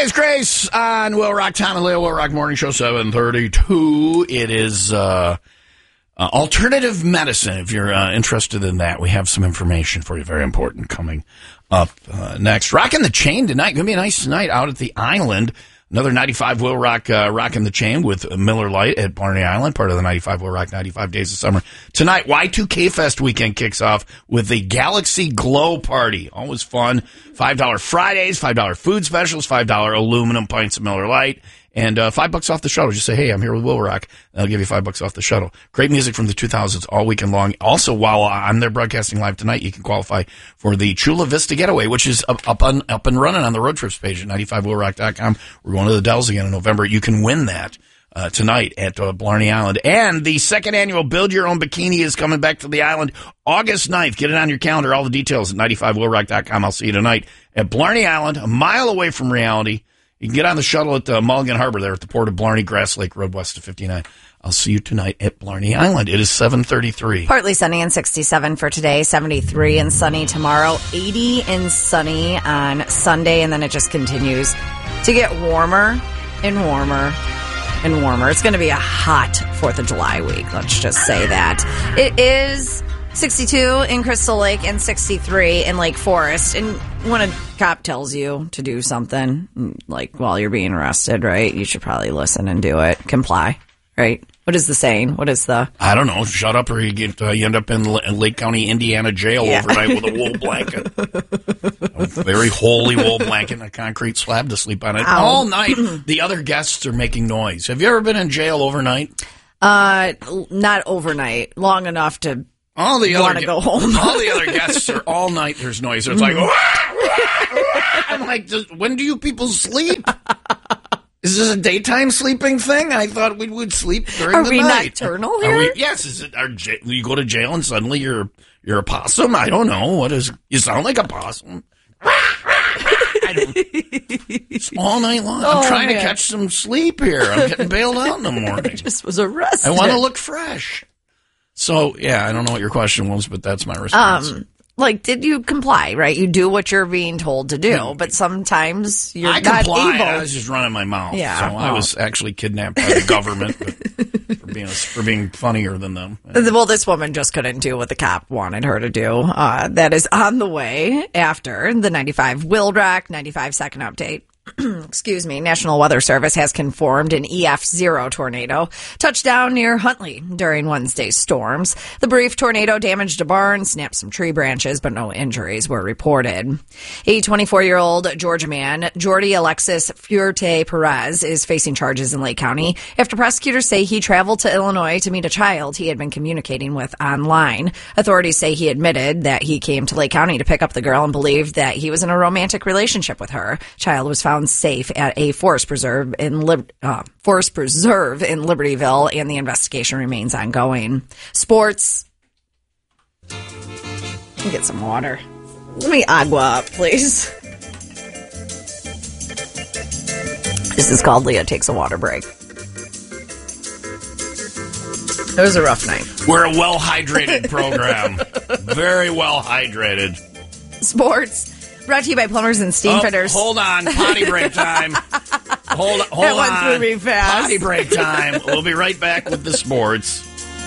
Today's Grace on Will Rock, Tom and Leo, Will Rock Morning Show, 7:32. It is alternative medicine. If you're interested in that, we have some information for you, very important, coming up next. Rocking the Chain tonight. Going to be a nice night out at the Island. Another 95 Will Rock, Rocking the Chain with Miller Lite at Blarney Island, part of the 95 Will Rock 95 Days of Summer. Tonight, Y2K Fest weekend kicks off with the Galaxy Glow Party. Always fun. $5 Fridays, $5 food specials, $5 aluminum pints of Miller Lite, and $5 off the shuttle. Just say, hey, I'm here with Will Rock. They'll give you $5 off the shuttle. Great music from the 2000s all weekend long. Also, while I'm there broadcasting live tonight, you can qualify for the Chula Vista Getaway, which is up and running on the road trips page at 95willrock.com. We're going to the Dells again in November. You can win that tonight at Blarney Island. And the second annual Build Your Own Bikini is coming back to the island August 9th. Get it on your calendar. All the details at 95willrock.com. I'll see you tonight at Blarney Island, a mile away from reality. You can get on the shuttle at Mulligan Harbor there at the port of Blarney, Grass Lake Road west of 59. I'll see you tonight at Blarney Island. It is 7:33. Partly sunny and 67 for today, 73 and sunny tomorrow, 80 and sunny on Sunday, and then it just continues to get warmer and warmer and warmer. It's going to be a hot 4th of July week, let's just say that. It is 62 in Crystal Lake and 63 in Lake Forest. And when a cop tells you to do something, like while you're being arrested, right, you should probably listen and do it. Comply, right? What is the saying? What is the... I don't know. Shut up or you end up in Lake County, Indiana jail overnight with a wool blanket. A very holy wool blanket and a concrete slab to sleep on it. Ow. All night, the other guests are making noise. Have you ever been in jail overnight? Not overnight. Long enough to... want to go home. All the other guests are all night. There's noise. It's like, I'm like, when do you people sleep? Is this a daytime sleeping thing? I thought we would sleep during the night. Are we nocturnal here? Yes. Is it? You go to jail and suddenly you're a possum? I don't know. What is? You sound like a possum. It's all night long. I'm trying to catch some sleep here. I'm getting bailed out in the morning. I just was arrested. I want to look fresh. So, yeah, I don't know what your question was, but that's my response. Did you comply, right? You do what you're being told to do, but sometimes you're not complied. able. I was just running my mouth. Yeah, so I was actually kidnapped by the government for being funnier than them. Well, this woman just couldn't do what the cop wanted her to do. That is on the way after the 95 Will Rock 95 second update. Excuse me. National Weather Service has confirmed an EF0 tornado touched down near Huntley during Wednesday's storms. The brief tornado damaged a barn, snapped some tree branches, but no injuries were reported. A 24-year-old Georgia man, Jordi Alexis Fuerte Perez, is facing charges in Lake County after prosecutors say he traveled to Illinois to meet a child he had been communicating with online. Authorities say he admitted that he came to Lake County to pick up the girl and believed that he was in a romantic relationship with her. Child was found safe at a forest preserve in Libertyville, and the investigation remains ongoing. Sports. Let me get some water. Let me agua up, please. This is called Leah Takes a Water Break. It was a rough night. We're a well-hydrated program. Very well-hydrated. Sports. Brought to you by Plumbers and Steamfitters. Hold on. Potty break time. Hold that on. Went through me fast. Potty break time. We'll be right back with the sports.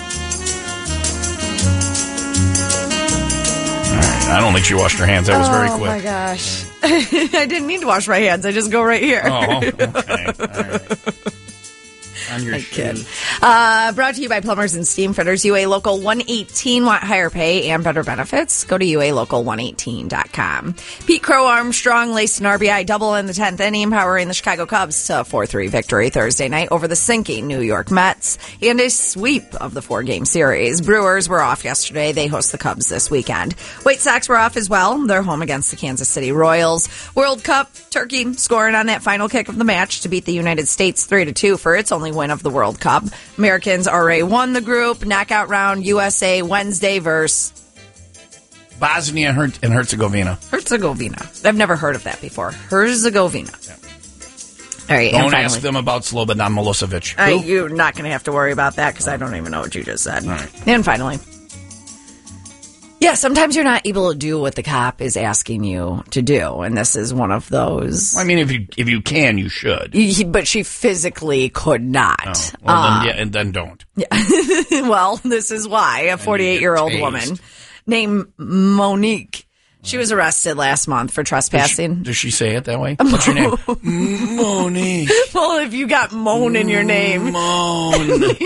All right. I don't think she washed her hands. That was very quick. Oh, my gosh. I didn't need to wash my hands. I just go right here. Oh, okay. All right. On your shoes. Brought to you by Plumbers and Steamfitters. UA Local 118. Want higher pay and better benefits? Go to UALocal118.com. Pete Crow Armstrong laced an RBI double in the 10th inning, empowering the Chicago Cubs to a 4-3 victory Thursday night over the sinking New York Mets and a sweep of the 4-game series. Brewers were off yesterday. They host the Cubs this weekend. White Sox were off as well. They're home against the Kansas City Royals. World Cup, Turkey scoring on that final kick of the match to beat the United States 3-2 for its only win of the World Cup. Americans already won the group. Knockout round USA Wednesday versus Bosnia and Herzegovina. I've never heard of that before. Herzegovina. Yeah. All right. Don't ask them about Slobodan Milosevic. You're not going to have to worry about that because I don't even know what you just said. All right. And finally, Yeah, sometimes you're not able to do what the cop is asking you to do, and this is one of those. I mean, if you can, you should. But she physically could not. Oh, well, and then don't. Yeah. Well, this is why a 48-year-old woman named Monique. She was arrested last month for trespassing. Does she say it that way? What's your name? Monique. Well, if you got Moan in your name. Monique.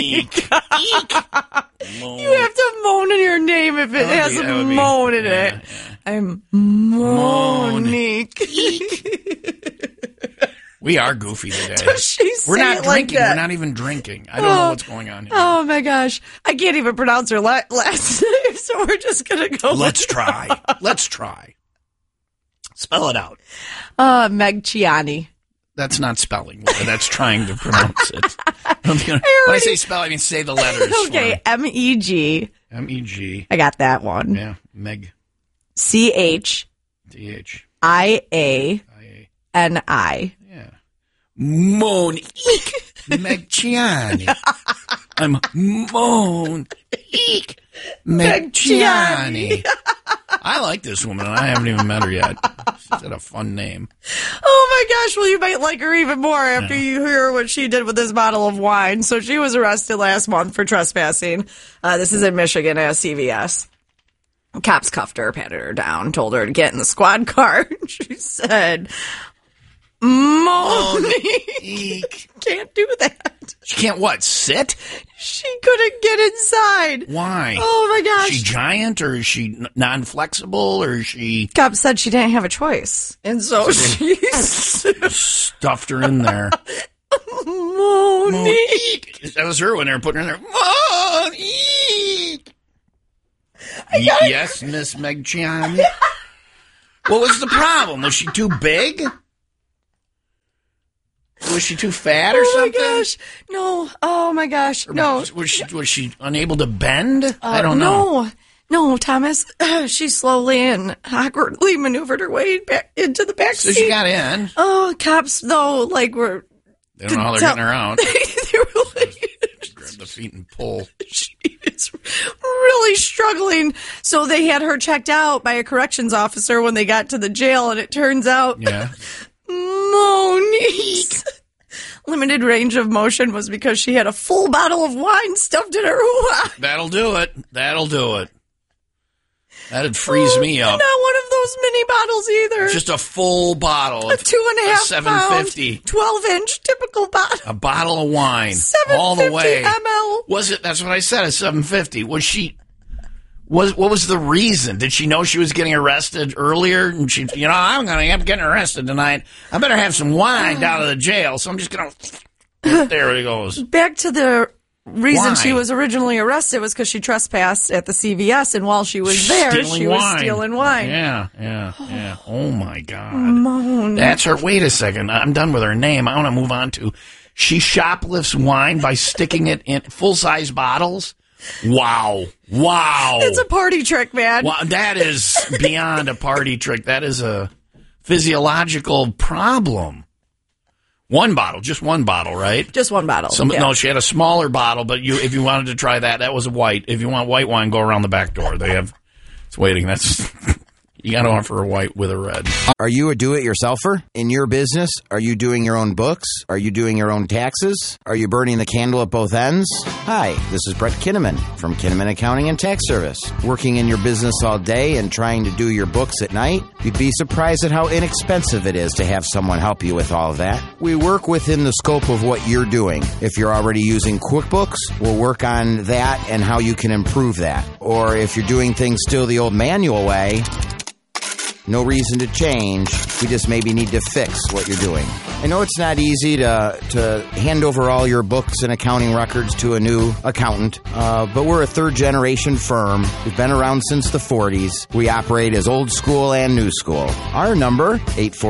You have to have Moan in your name if it has a Moan in it. Yeah. I'm Monique. We are goofy today. We're not drinking. Like we're not even drinking. I don't know what's going on here. Oh, my gosh. I can't even pronounce her last name, so we're just going to go. Let's try. Spell it out. Meg Ciani. That's not spelling. That's trying to pronounce it. When I say spell, I mean say the letters. Okay, M-E-G. M-E-G. I got that one. Yeah, Meg. C-H. D-H. I-A-N-I. Yeah. Monique. Meg Ciani. I'm Monique. Meg Ciani. I like this woman, and I haven't even met her yet. She's got a fun name. Oh, my gosh. Well, you might like her even more after you hear what she did with this bottle of wine. So she was arrested last month for trespassing. This is in Michigan at CVS. Cops cuffed her, patted her down, told her to get in the squad car. She said, Monique. Can't do that. She can't what? Sit? She couldn't get inside. Why? Oh, my gosh. Is she giant, or is she non-flexible, or is she... Cop said she didn't have a choice. And so she stuffed her in there. Monique. That was her when they were putting her in there. Monique. Yes, Miss Meg Ciani. What was the problem? Was she too big? Was she too fat or something? Oh, my gosh. No. Oh, my gosh. No. Was she unable to bend? I don't know. No, Thomas. She slowly and awkwardly maneuvered her way back into the back seat. So she got in. Oh, cops, though, were... They don't know how they're getting her out. They were grab the feet and pull. She is really struggling. So they had her checked out by a corrections officer when they got to the jail, and it turns out... Yeah. Monique's limited range of motion was because she had a full bottle of wine stuffed in her hoo-ha. That'll do it. That'd freeze me up. Not one of those mini bottles either. Just a full bottle. A 2.5 $7.50. 12-inch typical bottle. A bottle of wine. 750 all the way. ml. Was it? That's what I said. A $7.50. Was she? What was the reason? Did she know she was getting arrested earlier? And she, I'm getting arrested tonight. I better have some wine down at the jail. So I'm just gonna. There it goes. Back to the reason she was originally arrested was because she trespassed at the CVS, and while she was there, she was stealing wine. Yeah. Oh my God. That's her. Wait a second. I'm done with her name. I want to move on to. She shoplifts wine by sticking it in full-size bottles. Wow. It's a party trick, man. Wow, that is beyond a party trick. That is a physiological problem. Just one bottle, right? Just one bottle. No, she had a smaller bottle, but if you wanted to try that was a white. If you want white wine, go around the back door. It's waiting. You got to offer a white with a red. Are you a do-it-yourselfer? In your business, are you doing your own books? Are you doing your own taxes? Are you burning the candle at both ends? Hi, this is Brett Kinnaman from Kinnaman Accounting and Tax Service. Working in your business all day and trying to do your books at night? You'd be surprised at how inexpensive it is to have someone help you with all of that. We work within the scope of what you're doing. If you're already using QuickBooks, we'll work on that and how you can improve that. Or if you're doing things still the old manual way... No reason to change. We just maybe need to fix what you're doing. I know it's not easy to hand over all your books and accounting records to a new accountant, but we're a third-generation firm. We've been around since the 40s. We operate as old school and new school. Our number,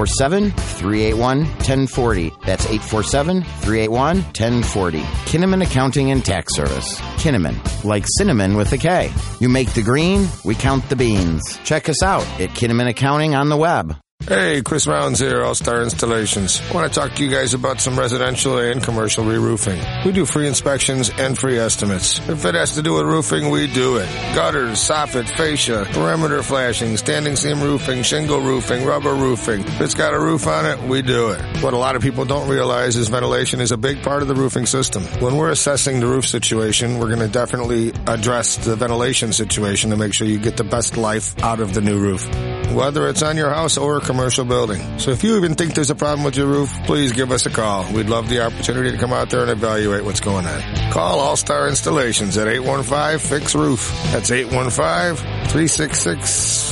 847-381-1040. That's 847-381-1040. Kinnaman Accounting and Tax Service. Kinnaman, like cinnamon with a K. You make the green, we count the beans. Check us out at Kinnaman Accounting on the web. Hey, Chris Rounds here, All-Star Installations. I want to talk to you guys about some residential and commercial re-roofing. We do free inspections and free estimates. If it has to do with roofing, we do it. Gutters, soffit, fascia, perimeter flashing, standing seam roofing, shingle roofing, rubber roofing. If it's got a roof on it, we do it. What a lot of people don't realize is ventilation is a big part of the roofing system. When we're assessing the roof situation, we're going to definitely address the ventilation situation to make sure you get the best life out of the new roof, whether it's on your house or a commercial building. So if you even think there's a problem with your roof, please give us a call. We'd love the opportunity to come out there and evaluate what's going on. Call All-Star Installations at 815-FIX-ROOF. That's 815-366,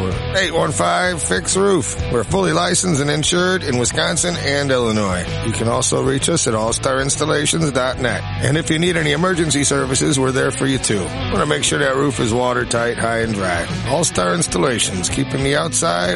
815-FIX-ROOF. We're fully licensed and insured in Wisconsin and Illinois. You can also reach us at allstarinstallations.net. And if you need any emergency services, we're there for you too. Want to make sure that roof is watertight, high and dry. All-Star Installations, keeping the outside.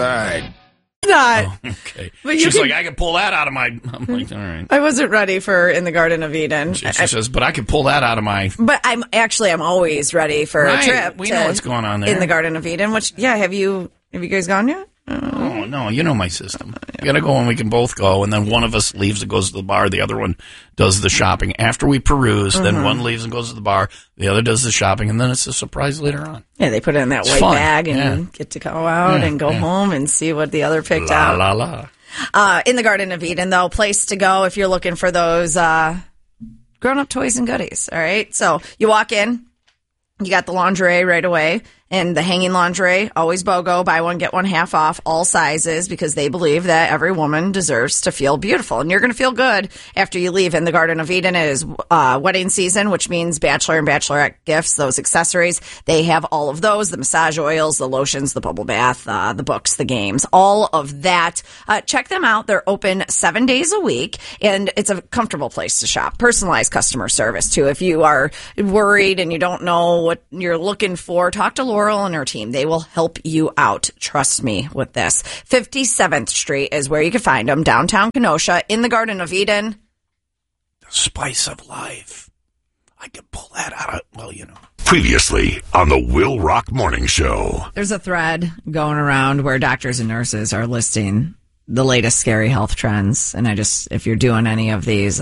Not. Oh, okay. But She's like, I can pull that out of my... I'm like, all right. I wasn't ready for In the Garden of Eden. She says, but I can pull that out of my... But I'm always ready for a trip. We know what's going on there. In the Garden of Eden, which, have you guys gone yet? Oh, no, you know my system. You got to go and we can both go, and then one of us leaves and goes to the bar, the other one does the shopping. After we peruse, then one leaves and goes to the bar, the other does the shopping, and then it's a surprise later on. Yeah, they put it in that white bag and get to go out and go home and see what the other picked out. La, la. In the Garden of Eden, though, place to go if you're looking for those grown-up toys and goodies, all right? So you walk in, you got the lingerie right away. And the hanging lingerie, always BOGO, buy one, get one half off, all sizes, because they believe that every woman deserves to feel beautiful. And you're going to feel good after you leave. In the Garden of Eden, it is wedding season, which means bachelor and bachelorette gifts, those accessories. They have all of those, the massage oils, the lotions, the bubble bath, the books, the games, all of that. Check them out. They're open 7 days a week, and it's a comfortable place to shop. Personalized customer service, too. If you are worried and you don't know what you're looking for, talk to Laurel and her team. They will help you out. Trust me with this. 57th Street is where you can find them. Downtown Kenosha, in the Garden of Eden. The spice of life. I can pull that out of, Previously on the Will Rock Morning Show. There's a thread going around where doctors and nurses are listing the latest scary health trends. And if you're doing any of these,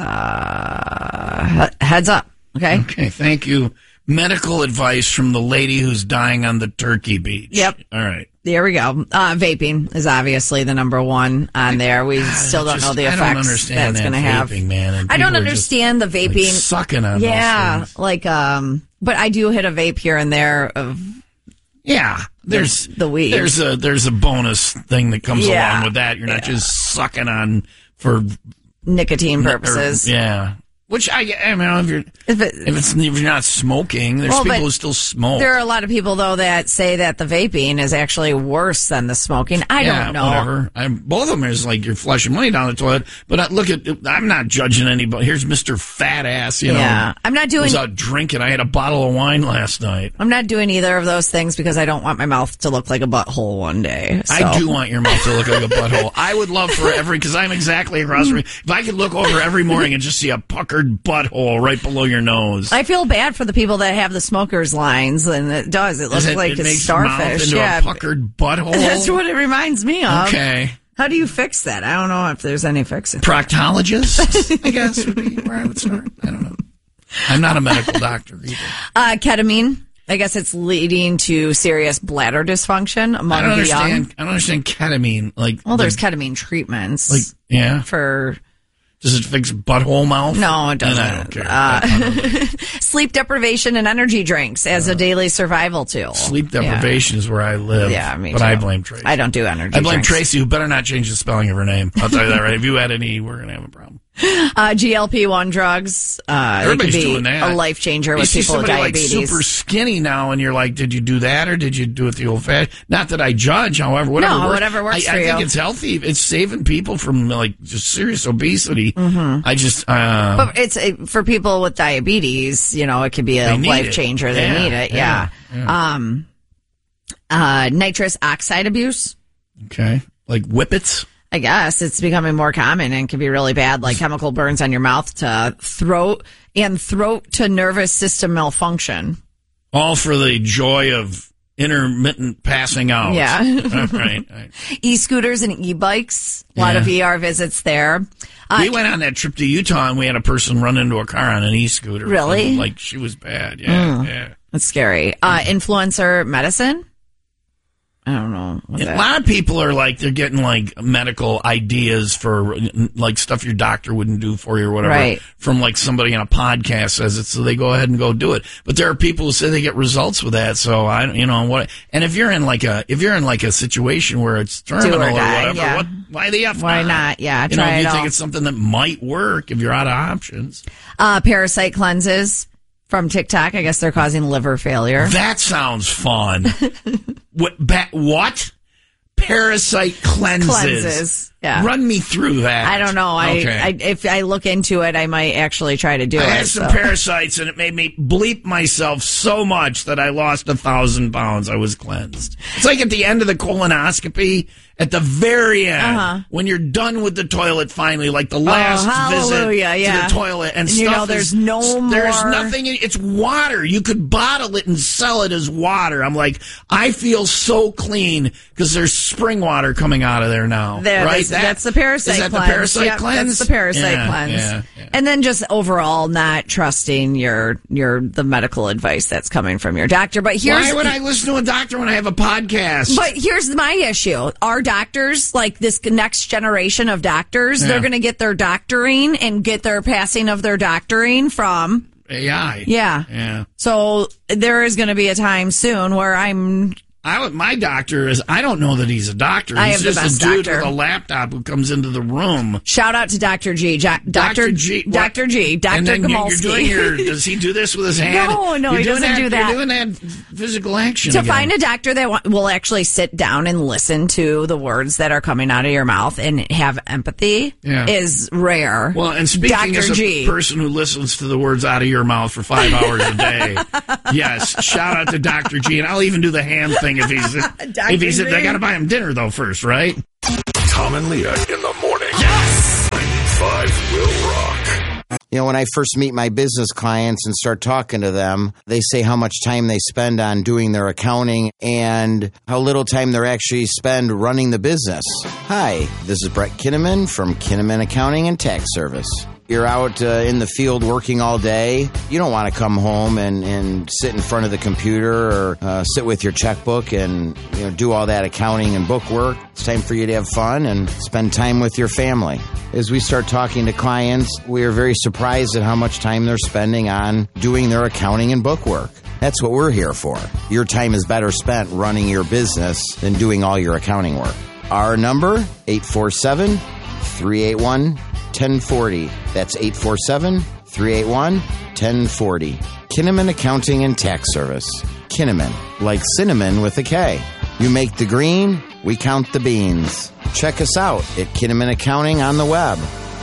heads up. Okay. Okay. Thank you. Medical advice from the lady who's dying on the Turkey beach. Yep. All right. There we go. Vaping is obviously the number one on there. We still don't know the effects I don't understand that's going to have. Man, I don't understand the vaping. Sucking on those things. But I do hit a vape here and there of. Yeah, there's the weed. There's a bonus thing that comes along with that. You're not just sucking on for nicotine purposes. Which if you're not smoking, there's people who still smoke. There are a lot of people though that say that the vaping is actually worse than the smoking. I don't know. Whatever. Both of them is like you're flushing money down the toilet. But I'm not judging anybody. Here's Mr. Fat Ass. I'm not doing. I was out drinking. I had a bottle of wine last night. I'm not doing either of those things because I don't want my mouth to look like a butthole one day. So. I do want your mouth to look like a butthole. I would love for because I'm exactly across from you. If I could look over every morning and just see a puckered butthole right below your nose. I feel bad for the people that have the smokers lines, and it does. It looks like a starfish. A puckered butthole. That's what it reminds me of. Okay. How do you fix that? I don't know if there's any fixing. Proctologist, I guess, would be where I would start. I don't know. I'm not a medical doctor either. Ketamine. I guess it's leading to serious bladder dysfunction among the young. I don't understand ketamine. There's ketamine treatments. Does it fix butthole mouth? No, it doesn't. I don't care. Sleep deprivation and energy drinks as a daily survival tool. Sleep deprivation is where I live. Yeah, me too. But I blame Tracy. I don't do energy I blame drinks. Tracy, who better not change the spelling of her name. I'll tell you that, right? If you had any, we're going to have a problem. GLP-1 drugs. Everybody's doing that. A life changer with people with diabetes. Like super skinny now, and you're like, did you do that or did you do it the old fashioned? Not that I judge, however, whatever works for you. I think it's healthy. It's saving people from just serious obesity. Mm-hmm. But it's for people with diabetes. It could be a life changer. They need it. Yeah. Nitrous oxide abuse. Okay, like whippets. I guess it's becoming more common and can be really bad, like chemical burns on your mouth to throat to nervous system malfunction. All for the joy of intermittent passing out. Yeah. right. E-scooters and e-bikes. A lot of ER visits there. We went on that trip to Utah and we had a person run into a car on an e-scooter. Really? And, like, she was bad. Yeah. That's scary. Influencer medicine. I don't know. A lot of people are like, they're getting like medical ideas for like stuff your doctor wouldn't do for you or whatever from like somebody on a podcast says it, so they go ahead and go do it. But there are people who say they get results with that. So and if you're in like a situation where it's terminal or whatever, why the F? Why not? Yeah, try it. If you think it's something that might work, if you're out of options. Parasite cleanses. From TikTok, I guess they're causing liver failure. That sounds fun. What? Parasite cleanses. Yeah. Run me through that. I don't know. Okay. If I look into it, I might actually try to do it. I had some parasites, and it made me bleep myself so much that I lost 1,000 pounds. I was cleansed. It's like at the end of the colonoscopy, at the very end, when you're done with the toilet finally, like the last visit to the toilet, and stuff there's no more. There's nothing. It's water. You could bottle it and sell it as water. I'm like, I feel so clean because there's spring water coming out of there now. Right? That's the parasite cleanse. Is that the parasite cleanse? That's the parasite cleanse. Yeah. And then just overall not trusting the medical advice that's coming from your doctor. But why would I listen to a doctor when I have a podcast? But here's my issue. Our doctors, like this next generation of doctors, they're going to get their doctoring and get their passing of their doctoring from AI. Yeah. So there is going to be a time soon where my doctor is, I don't know that he's a doctor. He's just a dude with a laptop who comes into the room. Shout out to Dr. G. Dr. G. Dr. Gamalski. Does he do this with his hand? No, he doesn't do that. You're doing that physical action to find a doctor that will actually sit down and listen to the words that are coming out of your mouth and have empathy is rare. Well, and speaking as a person who listens to the words out of your mouth for 5 hours a day, yes, shout out to Dr. G. And I'll even do the hand thing. If he's I gotta buy him dinner though first, right? Tom and Leah in the morning. Yes! 95 will rock. When I first meet my business clients and start talking to them, they say how much time they spend on doing their accounting and how little time they actually spend running the business. Hi, this is Brett Kinnaman from Kinnaman Accounting and Tax Service. You're out in the field working all day. You don't want to come home and sit in front of the computer or sit with your checkbook and do all that accounting and book work. It's time for you to have fun and spend time with your family. As we start talking to clients, we are very surprised at how much time they're spending on doing their accounting and book work. That's what we're here for. Your time is better spent running your business than doing all your accounting work. Our number, 847-381-1040. That's 847-381-1040. Kinnaman Accounting and Tax Service. Kinnaman, like cinnamon with a K. You make the green, we count the beans. Check us out at Kinnaman Accounting on the web.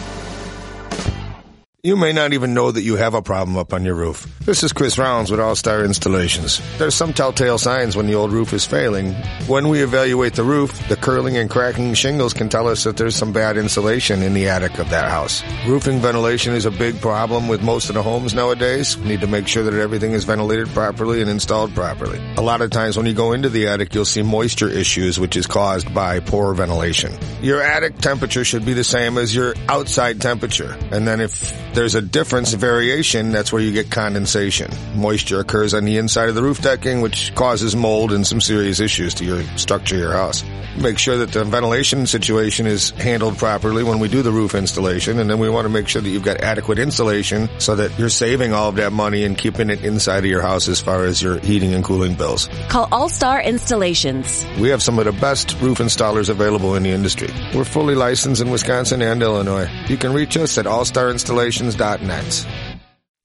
You may not even know that you have a problem up on your roof. This is Chris Rounds with All-Star Installations. There's some telltale signs when the old roof is failing. When we evaluate the roof, the curling and cracking shingles can tell us that there's some bad insulation in the attic of that house. Roofing ventilation is a big problem with most of the homes nowadays. We need to make sure that everything is ventilated properly and installed properly. A lot of times when you go into the attic, you'll see moisture issues, which is caused by poor ventilation. Your attic temperature should be the same as your outside temperature. And then if there's a difference, a variation, that's where you get condensation. Moisture occurs on the inside of the roof decking, which causes mold and some serious issues to your structure of your house. Make sure that the ventilation situation is handled properly when we do the roof installation, and then we want to make sure that you've got adequate insulation so that you're saving all of that money and keeping it inside of your house as far as your heating and cooling bills. Call All-Star Installations. We have some of the best roof installers available in the industry. We're fully licensed in Wisconsin and Illinois. You can reach us at allstarinstallations.net.